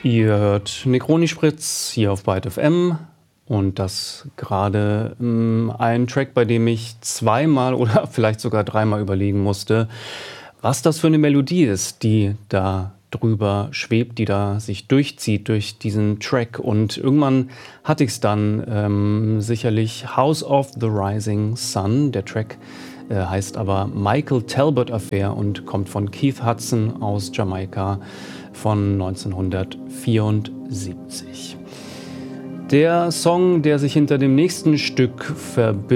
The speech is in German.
Ihr hört Negroni-Spritz hier auf Byte FM und das gerade ein Track, bei dem ich zweimal oder vielleicht sogar dreimal überlegen musste, was das für eine Melodie ist, die da drüber schwebt, die da sich durchzieht durch diesen Track. Und irgendwann hatte ich es dann, sicherlich House of the Rising Sun. Der Track heißt aber Michael Talbot Affair und kommt von Keith Hudson aus Jamaika von 1974. Der Song, der sich hinter dem nächsten Stück verbirgt,